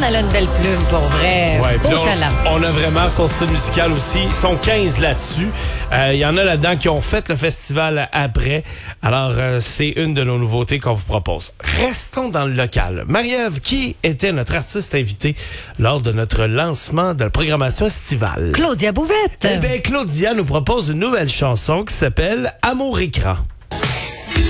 elle a une belle plume, pour vrai. Ouais, Beau puis là, talent. on a vraiment son style musical aussi. Ils sont 15 là-dessus. Il y en a là-dedans qui ont fait le festival après. Alors, c'est une de nos nouveautés qu'on vous propose. Restons dans le local. Marie-Ève, qui était notre artiste invitée lors de notre lancement de la programmation estivale? Claudia Bouvette. Eh bien, Claudia nous propose une nouvelle chanson qui s'appelle Amour écran.